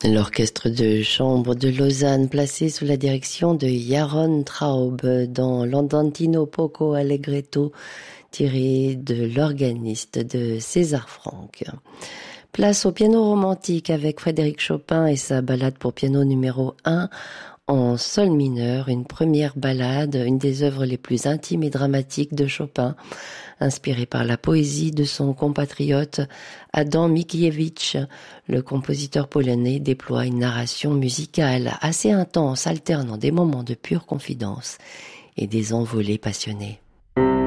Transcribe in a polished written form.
L'orchestre de chambre de Lausanne, placé sous la direction de Jaron Traub dans l'Andantino Poco Allegretto, tiré de l'organiste de César Franck. Place au piano romantique avec Frédéric Chopin et sa ballade pour piano numéro 1 en sol mineur, une première ballade, une des œuvres les plus intimes et dramatiques de Chopin, inspirée par la poésie de son compatriote Adam Mickiewicz. Le compositeur polonais déploie une narration musicale assez intense, alternant des moments de pure confidence et des envolées passionnées.